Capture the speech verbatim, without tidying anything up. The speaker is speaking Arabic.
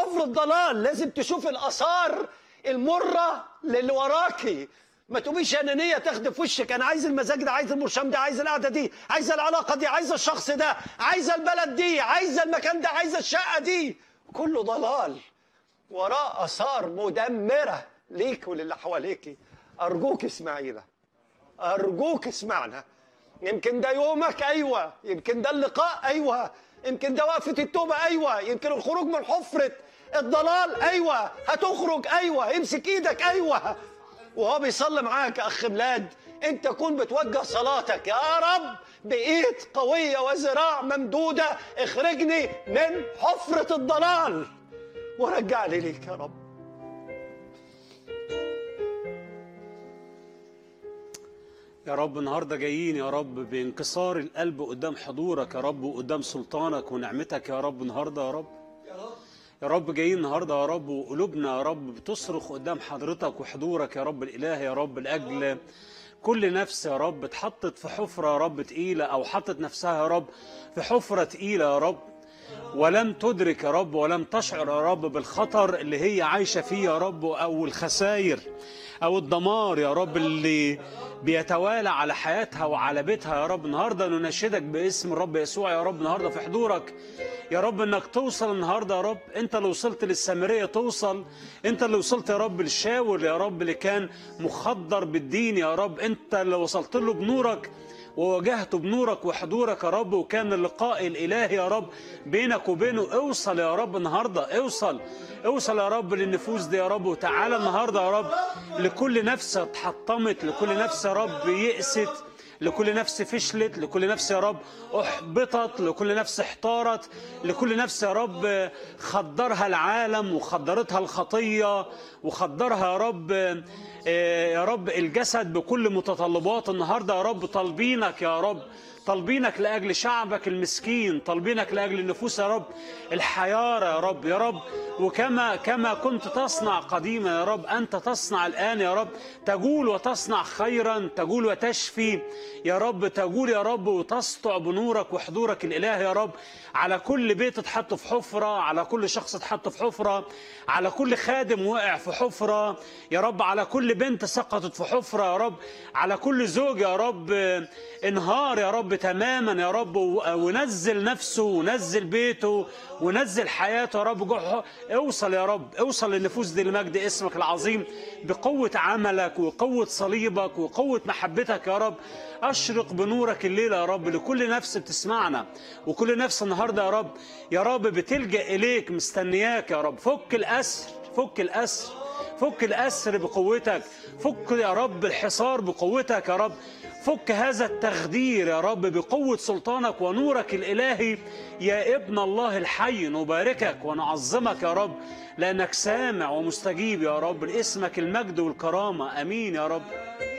حفر الضلال لازم تشوف الآثار المرة للي وراكي. ما تقوميش أنانية تاخدي في وشك، أنا عايز المزاج ده، عايز البرشام ده، عايز القعدة دي، عايز العلاقة دي، عايز الشخص ده، عايز البلد دي، عايز المكان ده، عايز الشقة دي. كله ضلال وراه آثار مدمرة ليك وللي حواليكي. أرجوك اسمعينا، أرجوك اسمعنا. يمكن ده يومك، أيوة. يمكن ده اللقاء، أيوة. يمكن ده وقفة التوبة، أيوة. يمكن الخروج من حفرة الضلال، أيوة. هتخرج، أيوة. امسك إيدك، أيوة. وهو بيصلي معاك يا أخ ميلاد، أنت تكون بتوجه صلاتك: يا رب بإيد قوية وذراع ممدودة اخرجني من حفرة الضلال ورجعني ليك يا رب. يا رب النهارده جايين يا رب بانكسار القلب قدام حضورك يا رب، وقدام سلطانك ونعمتك يا رب. النهارده يا رب يا رب جايين النهارده يا رب، وقلوبنا يا رب بتصرخ قدام حضرتك وحضورك يا رب الإله يا رب، لأجل كل نفس يا رب اتحطت في حفرة يا رب تقيلة، أو حطت نفسها يا رب في حفرة تقيلة يا رب، ولم تدرك يا رب ولم تشعر يا رب بالخطر اللي هي عايشة فيه يا رب، أو الخسائر أو الدمار يا رب اللي بيتوالى على حياتها وعلى بيتها يا رب. النهاردة نناشدك باسم الرب يسوع يا رب، النهاردة في حضورك يا رب، انك توصل النهاردة يا رب. انت اللي وصلت للسامرية توصل، انت اللي وصلت يا رب للشاول يا رب اللي كان مخدر بالدين يا رب، انت اللي وصلت له بنورك وواجهته بنورك وحضورك يا رب، وكان اللقاء الإلهي يا رب بينك وبينه. اوصل يا رب النهاردة، اوصل اوصل يا رب للنفوس دي يا رب. وتعالى النهاردة يا رب لكل نفس اتحطمت، لكل نفس يا رب يئست، لكل نفس فشلت، لكل نفس يا رب احبطت، لكل نفس احتارت، لكل نفس يا رب خدرها العالم وخدرتها الخطية وخدرها يا رب يا رب الجسد بكل متطلبات. النهاردة يا رب طالبينك يا رب، طالبينك لأجل شعبك المسكين، طالبينك لأجل النفوس يا رب الحيارة يا رب يا رب. وكما كما كنت تصنع قديما يا رب، أنت تصنع الآن يا رب، تجول وتصنع خيرا، تجول وتشفي يا رب، تجول يا رب وتسطع بنورك وحضورك الإله يا رب على كل بيت اتحط في حفرة، على كل شخص اتحط في حفرة، على كل خادم وقع في حفرة يا رب، على كل بنت سقطت في حفرة يا رب، على كل زوج يا رب انهار يا رب تماما يا رب، ونزل نفسه ونزل بيته ونزل حياته يا رب جوه. اوصل يا رب، اوصل للنفوس دي لمجد اسمك العظيم بقوة عملك وقوة صليبك وقوة محبتك يا رب. أشرق بنورك الليلة يا رب لكل نفس بتسمعنا، وكل نفس النهاردة يا رب يا رب بتلجأ إليك مستنياك يا رب. فك الأسر، فك الأسر، فك الأسر بقوتك، فك يا رب الحصار بقوتك يا رب، فك هذا التخدير يا رب بقوة سلطانك ونورك الإلهي يا ابن الله الحي. نباركك ونعظمك يا رب لأنك سامع ومستجيب يا رب، لاسمك المجد والكرامة. أمين يا رب.